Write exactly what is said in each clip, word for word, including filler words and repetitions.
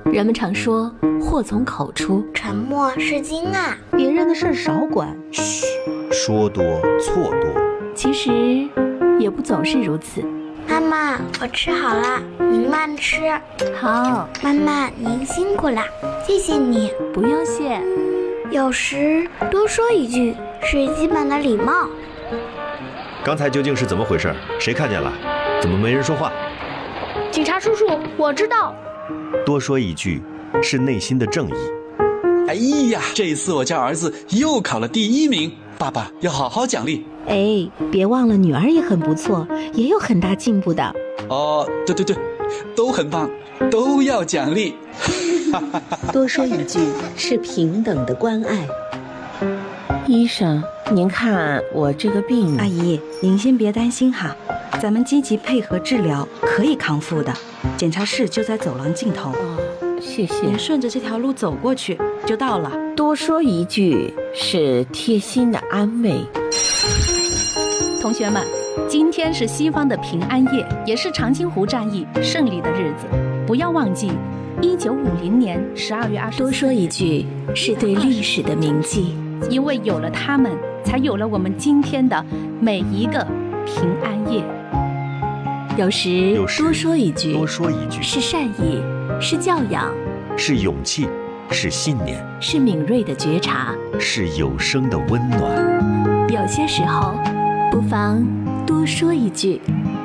人们常说祸从口出， 沉默是金啊， 别人的事儿少管。 嘘，说多错多。 其实也不总是如此。 妈妈，我吃好了，您慢吃。 好， 妈妈您辛苦了，谢谢你。 不用谢。 有时多说一句是基本的礼貌。 刚才究竟是怎么回事？谁看见了？怎么没人说话？ 警察叔叔，我知道。 多说一句是内心的正义。 哎呀，这一次我家儿子又考了第一名，爸爸要好好奖励。 哎，别忘了女儿也很不错，也有很大进步的。 哦，对对对，都很棒，都要奖励。 多说一句是平等的关爱。 医生，您看我这个病…… 阿姨，您先别担心哈，咱们积极配合治疗，可以康复的。检查室就在走廊尽头。 哦，谢谢。 您顺着这条路走过去就到了。 多说一句是贴心的安慰。 同学们，今天是西方的平安夜，也是长津湖战役胜利的日子。不要忘记，一九五零年十二月二十四日。 多说一句是对历史的铭记， 因为有了他们，才有了我们今天的每一个平安夜。 有时多说一句， 多说一句是善意，是教养， 是勇气，是信念， 是敏锐的觉察， 是有声的温暖。 有些时候，不妨多说一句。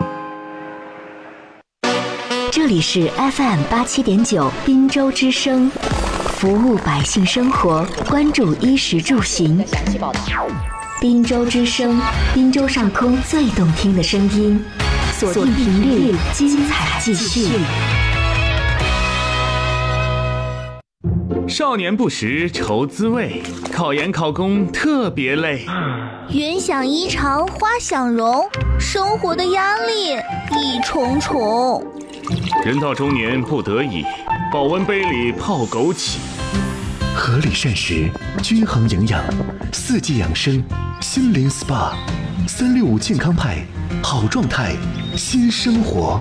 这里是 F M 八七点九滨州之声，服务百姓生活，关注衣食住行。滨州之声，滨州上空最动听的声音。锁定频率，精彩继续。 少年不识愁滋味，考研考公特别累。 云想衣裳花想容，生活的压力一重重。 人到中年不得已，保温杯里泡枸杞。 合理膳食，均衡营养，四季养生，心灵 S P A， 三六五健康派，好状态，新生活。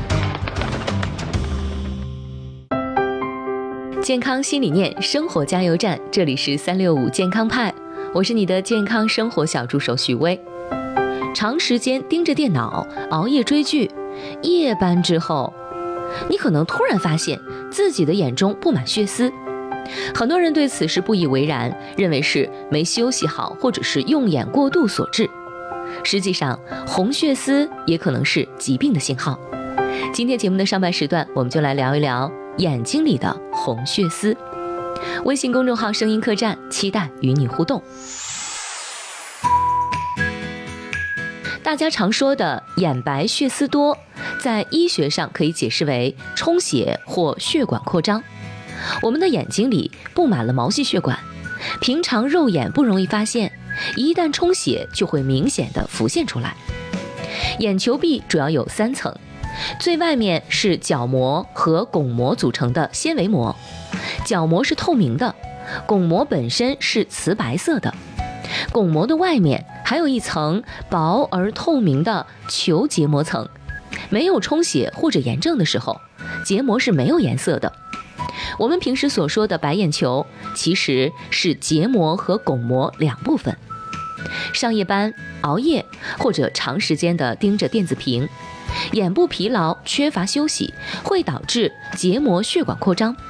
健康新理念，生活加油站，这里是三六五健康派，我是你的健康生活小助手许巍。长时间盯着电脑，熬夜追剧，夜班之后，你可能突然发现自己的眼中布满血丝。很多人对此事不以为然，认为是没休息好或者是用眼过度所致。实际上，红血丝也可能是疾病的信号。今天节目的上半时段，我们就来聊一聊眼睛里的红血丝。微信公众号声音客栈，期待与你互动。大家常说的眼白血丝多，在医学上可以解释为充血或血管扩张。我们的眼睛里布满了毛细血管，平常肉眼不容易发现，一旦充血就会明显地浮现出来。眼球壁主要有三层，最外面是角膜和巩膜组成的纤维膜，角膜是透明的，巩膜本身是瓷白色的，巩膜的外面还有一层薄而透明的球结膜层。没有充血或者炎症的时候，结膜是没有颜色的。我们平时所说的白眼球，其实是结膜和巩膜两部分。上夜班、熬夜或者长时间的盯着电子屏，眼部疲劳、缺乏休息，会导致结膜血管扩张，